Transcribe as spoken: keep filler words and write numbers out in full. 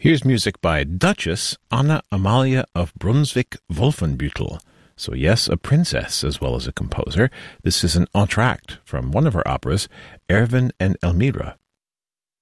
Here's music by Duchess Anna Amalia of Brunswick-Wolfenbüttel. So yes, a princess as well as a composer. This is an entr'acte from one of her operas, Erwin and Elmira,